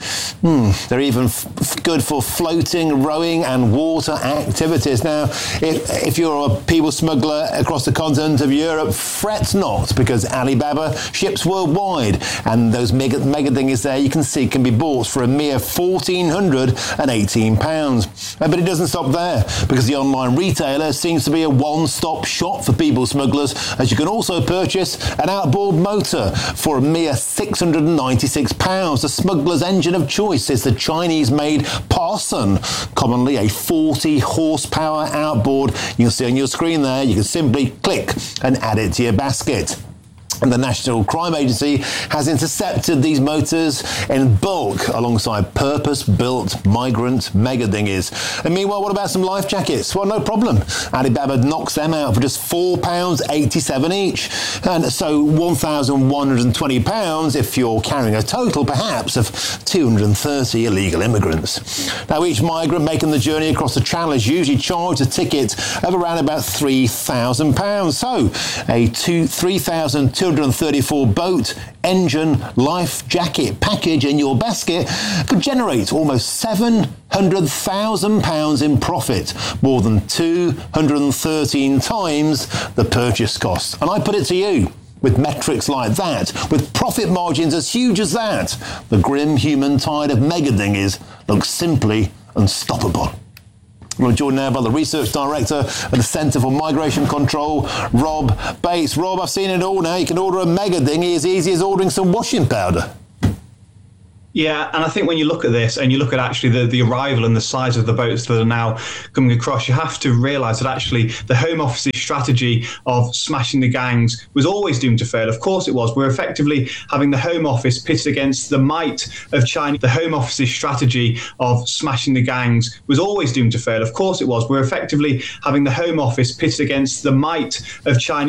Hmm, they're even f- good for floating, rowing and water activities. Now, if, if you're a people smuggler across the continent of Europe, fret not, because Alibaba ships worldwide, and those mega, mega dinghies there you can see can be bought for a mere one thousand four hundred eighteen pounds. But it doesn't stop there, because the online retailer seems to be a one-stop shop for people smugglers, as you can also purchase an outboard motor for a mere six hundred ninety-six pounds. The smuggler's engine of choice is the Chinese-made Parson, commonly a forty horsepower outboard. You can see on your screen there, you can simply click and add it to your basket. And the National Crime Agency has intercepted these motors in bulk alongside purpose-built migrant mega dinghies. And meanwhile, what about some life jackets? Well, no problem. Alibaba knocks them out for just four pounds eighty-seven each. And so one thousand one hundred twenty pounds if you're carrying a total, perhaps, of two hundred thirty illegal immigrants. Now, each migrant making the journey across the Channel is usually charged a ticket of around about three thousand pounds. So a two, three thousand two hundred thirty-four boat, engine, life jacket package in your basket could generate almost seven hundred thousand pounds in profit, more than two hundred thirteen times the purchase cost. And I put it to you, with metrics like that, with profit margins as huge as that, the grim human tide of mega dinghies looks simply unstoppable. We're joined now by the Research Director at the Centre for Migration Control, Rob Bates. Rob, I've seen it all now. You can order a mega dinghy as easy as ordering some washing powder. Yeah, and I think when you look at this and you look at actually the, the arrival and the size of the boats that are now coming across, you have to realise that actually the Home Office's strategy of smashing the gangs was always doomed to fail. Of course it was. We're effectively having the Home Office pitted against the might of China. The Home Office's strategy of smashing the gangs was always doomed to fail. Of course it was. We're effectively having the Home Office pitted against the might of China.